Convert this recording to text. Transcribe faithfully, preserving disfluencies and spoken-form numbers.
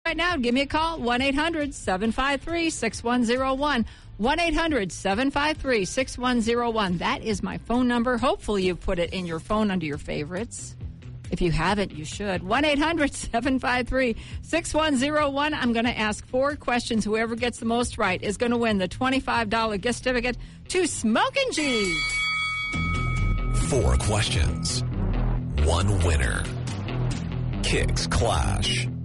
Right now, give me a call, one eight hundred seven five three six one zero one. one eight hundred seven five three six one zero one. That is my phone number. Hopefully you've put it in your phone under your favorites. If you haven't, you should. one eight hundred seven five three six one zero one. I'm going to ask four questions. Whoever gets the most right is going to win the twenty-five dollars gift certificate to Smokin' Cheese. Four questions. One winner. Kicks Clash.